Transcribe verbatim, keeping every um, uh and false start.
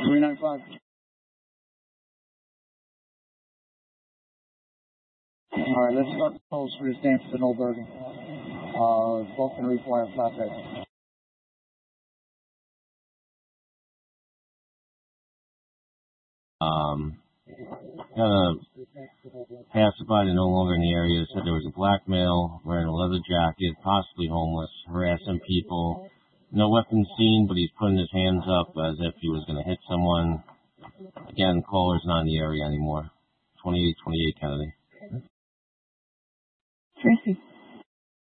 three nine five. All right, let's start the polls for this dance to Nolbergen. Uh, both can require flatbed. Um, got a passerby no longer in the area said there was a black male wearing a leather jacket, possibly homeless, harassing people. No weapon seen, but he's putting his hands up as if he was going to hit someone. Again, caller's not in the area anymore. twenty-eight twenty-eight Kennedy. Tracy.